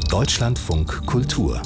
Deutschlandfunk Kultur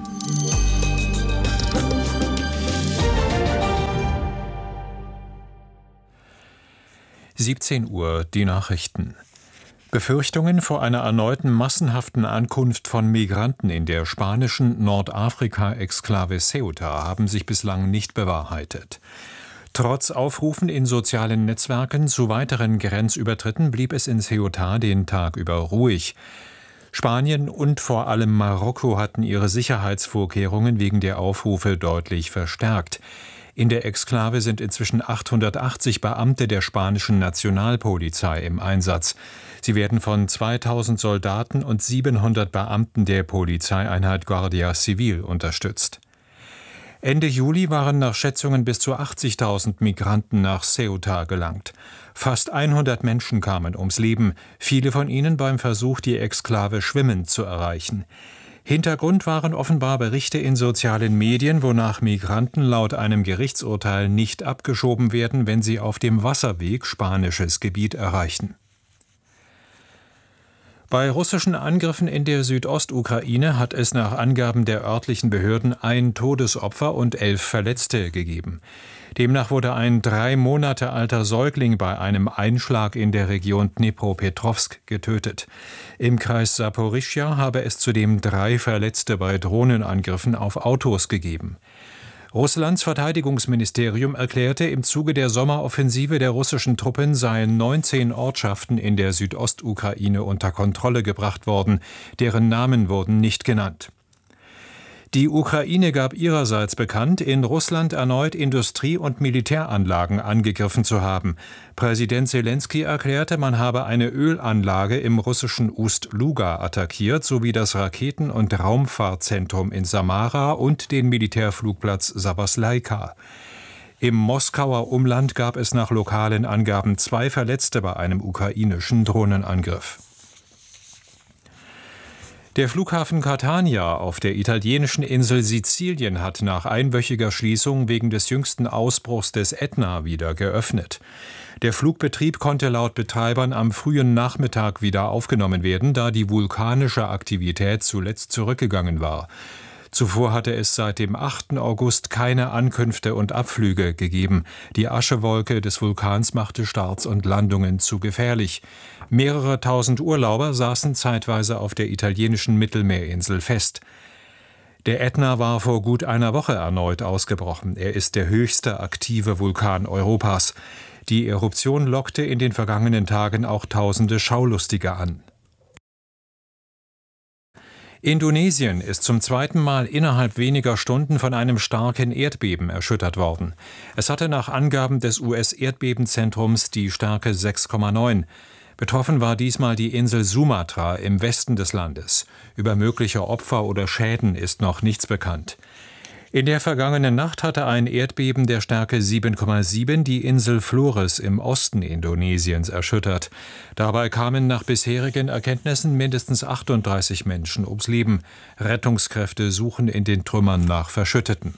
17 Uhr, die Nachrichten. Befürchtungen vor einer erneuten massenhaften Ankunft von Migranten in der spanischen Nordafrika-Exklave Ceuta haben sich bislang nicht bewahrheitet. Trotz Aufrufen in sozialen Netzwerken zu weiteren Grenzübertritten blieb es in Ceuta den Tag über ruhig. Spanien und vor allem Marokko hatten ihre Sicherheitsvorkehrungen wegen der Aufrufe deutlich verstärkt. In der Exklave sind inzwischen 880 Beamte der spanischen Nationalpolizei im Einsatz. Sie werden von 2000 Soldaten und 700 Beamten der Polizeieinheit Guardia Civil unterstützt. Ende Juli waren nach Schätzungen bis zu 80.000 Migranten nach Ceuta gelangt. Fast 100 Menschen kamen ums Leben, viele von ihnen beim Versuch, die Exklave schwimmend zu erreichen. Hintergrund waren offenbar Berichte in sozialen Medien, wonach Migranten laut einem Gerichtsurteil nicht abgeschoben werden, wenn sie auf dem Wasserweg spanisches Gebiet erreichen. Bei russischen Angriffen in der Südostukraine hat es nach Angaben der örtlichen Behörden ein Todesopfer und 11 Verletzte gegeben. Demnach wurde ein 3 Monate alter Säugling bei einem Einschlag in der Region Dnipropetrovsk getötet. Im Kreis Saporischschja habe es zudem 3 Verletzte bei Drohnenangriffen auf Autos gegeben. Russlands Verteidigungsministerium erklärte, im Zuge der Sommeroffensive der russischen Truppen seien 19 Ortschaften in der Südostukraine unter Kontrolle gebracht worden. Deren Namen wurden nicht genannt. Die Ukraine gab ihrerseits bekannt, in Russland erneut Industrie- und Militäranlagen angegriffen zu haben. Präsident Selenskyj erklärte, man habe eine Ölanlage im russischen Ust-Luga attackiert, sowie das Raketen- und Raumfahrtzentrum in Samara und den Militärflugplatz Sabaslaika. Im Moskauer Umland gab es nach lokalen Angaben 2 Verletzte bei einem ukrainischen Drohnenangriff. Der Flughafen Catania auf der italienischen Insel Sizilien hat nach einwöchiger Schließung wegen des jüngsten Ausbruchs des Ätna wieder geöffnet. Der Flugbetrieb konnte laut Betreibern am frühen Nachmittag wieder aufgenommen werden, da die vulkanische Aktivität zuletzt zurückgegangen war. Zuvor hatte es seit dem 8. August keine Ankünfte und Abflüge gegeben. Die Aschewolke des Vulkans machte Starts und Landungen zu gefährlich. Mehrere tausend Urlauber saßen zeitweise auf der italienischen Mittelmeerinsel fest. Der Ätna war vor gut einer Woche erneut ausgebrochen. Er ist der höchste aktive Vulkan Europas. Die Eruption lockte in den vergangenen Tagen auch tausende Schaulustige an. Indonesien ist zum 2. Mal innerhalb weniger Stunden von einem starken Erdbeben erschüttert worden. Es hatte nach Angaben des US-Erdbebenzentrums die Stärke 6,9. Betroffen war diesmal die Insel Sumatra im Westen des Landes. Über mögliche Opfer oder Schäden ist noch nichts bekannt. In der vergangenen Nacht hatte ein Erdbeben der Stärke 7,7 die Insel Flores im Osten Indonesiens erschüttert. Dabei kamen nach bisherigen Erkenntnissen mindestens 38 Menschen ums Leben. Rettungskräfte suchen in den Trümmern nach Verschütteten.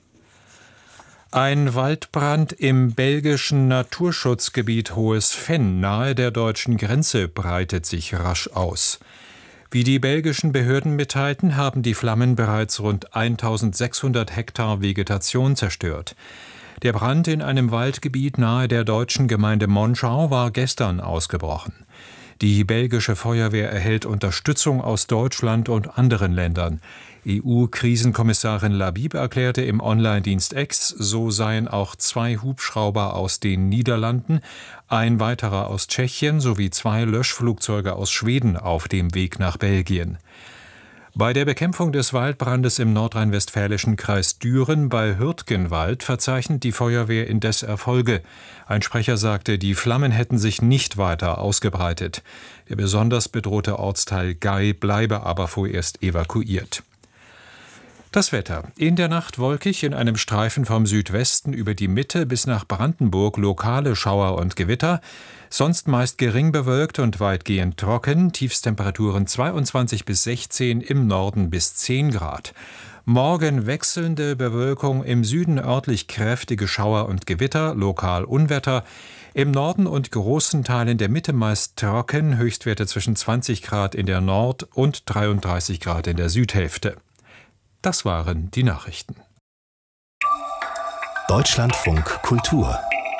Ein Waldbrand im belgischen Naturschutzgebiet Hohes Venn nahe der deutschen Grenze breitet sich rasch aus. Wie die belgischen Behörden mitteilten, haben die Flammen bereits rund 1600 Hektar Vegetation zerstört. Der Brand in einem Waldgebiet nahe der deutschen Gemeinde Monschau war gestern ausgebrochen. Die belgische Feuerwehr erhält Unterstützung aus Deutschland und anderen Ländern. EU-Krisenkommissarin Labib erklärte im Online-Dienst X, so seien auch 2 Hubschrauber aus den Niederlanden, ein weiterer aus Tschechien sowie 2 Löschflugzeuge aus Schweden auf dem Weg nach Belgien. Bei der Bekämpfung des Waldbrandes im nordrhein-westfälischen Kreis Düren bei Hürtgenwald verzeichnet die Feuerwehr indes Erfolge. Ein Sprecher sagte, die Flammen hätten sich nicht weiter ausgebreitet. Der besonders bedrohte Ortsteil Gay bleibe aber vorerst evakuiert. Das Wetter. In der Nacht wolkig, in einem Streifen vom Südwesten über die Mitte bis nach Brandenburg lokale Schauer und Gewitter. Sonst meist gering bewölkt und weitgehend trocken. Tiefstemperaturen 22 bis 16, im Norden bis 10 Grad. Morgen wechselnde Bewölkung, im Süden örtlich kräftige Schauer und Gewitter, lokal Unwetter. Im Norden und großen Teilen der Mitte meist trocken, Höchstwerte zwischen 20 Grad in der Nord- und 33 Grad in der Südhälfte. Das waren die Nachrichten. Deutschlandfunk Kultur.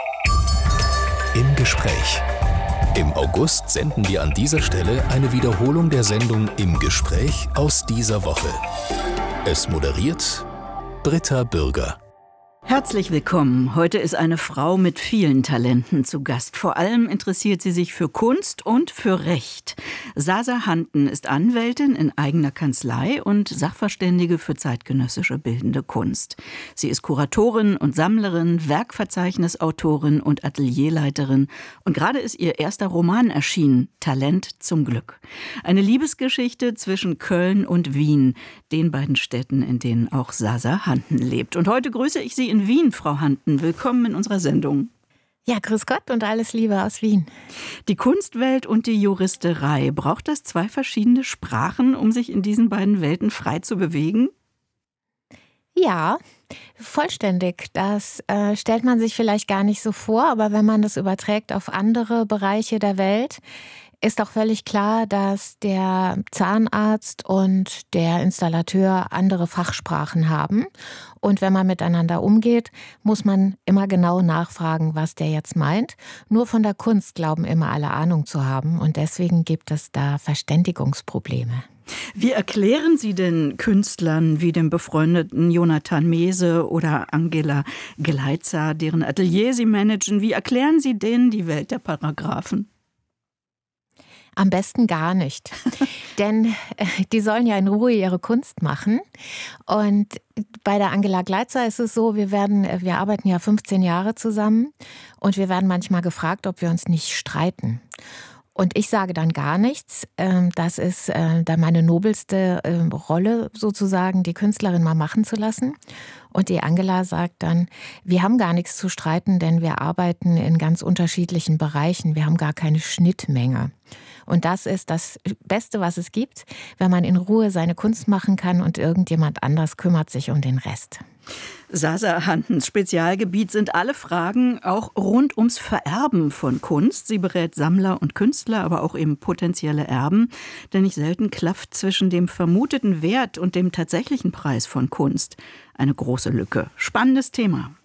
Im Gespräch. Im August senden wir an dieser Stelle eine Wiederholung der Sendung Im Gespräch aus dieser Woche. Es moderiert Britta Bürger. Herzlich willkommen. Heute ist eine Frau mit vielen Talenten zu Gast. Vor allem interessiert sie sich für Kunst und für Recht. Sasa Hanten ist Anwältin in eigener Kanzlei und Sachverständige für zeitgenössische bildende Kunst. Sie ist Kuratorin und Sammlerin, Werkverzeichnisautorin und Atelierleiterin. Und gerade ist ihr erster Roman erschienen, Talent zum Glück. Eine Liebesgeschichte zwischen Köln und Wien, den beiden Städten, in denen auch Sasa Hanten lebt. Und heute grüße ich Sie in Wien, Frau Hanten. Willkommen in unserer Sendung. Ja, grüß Gott und alles Liebe aus Wien. Die Kunstwelt und die Juristerei. Braucht das zwei verschiedene Sprachen, um sich in diesen beiden Welten frei zu bewegen? Ja, vollständig. Das stellt man sich vielleicht gar nicht so vor, aber wenn man das überträgt auf andere Bereiche der Welt, ist auch völlig klar, dass der Zahnarzt und der Installateur andere Fachsprachen haben. Und wenn man miteinander umgeht, muss man immer genau nachfragen, was der jetzt meint. Nur von der Kunst glauben immer alle Ahnung zu haben. Und deswegen gibt es da Verständigungsprobleme. Wie erklären Sie denn Künstlern wie dem befreundeten Jonathan Mese oder Angela Gleitzer, deren Atelier Sie managen, wie erklären Sie denen die Welt der Paragraphen? Am besten gar nicht, denn die sollen ja in Ruhe ihre Kunst machen. Und bei der Angela Gleitzer ist es so, wir arbeiten ja 15 Jahre zusammen und wir werden manchmal gefragt, ob wir uns nicht streiten. Und ich sage dann gar nichts. Das ist dann meine nobelste Rolle sozusagen, die Künstlerin mal machen zu lassen. Und die Angela sagt dann, wir haben gar nichts zu streiten, denn wir arbeiten in ganz unterschiedlichen Bereichen. Wir haben gar keine Schnittmenge. Und das ist das Beste, was es gibt, wenn man in Ruhe seine Kunst machen kann und irgendjemand anders kümmert sich um den Rest. Sasa Hantens Spezialgebiet sind alle Fragen auch rund ums Vererben von Kunst. Sie berät Sammler und Künstler, aber auch eben potenzielle Erben. Denn nicht selten klafft zwischen dem vermuteten Wert und dem tatsächlichen Preis von Kunst eine große Lücke. Spannendes Thema.